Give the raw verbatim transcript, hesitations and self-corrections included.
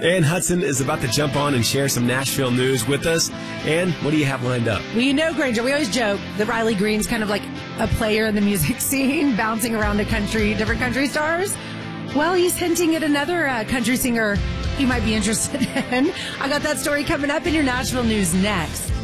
Ann Hudson is about to jump on and share some Nashville news with us. Ann, what do you have lined up? Well, you know, Granger, we always joke that Riley Green's kind of like a player in the music scene, bouncing around to country, different country stars. Well, he's hinting at another uh, country singer you might be interested in. I got that story coming up in your Nashville news next.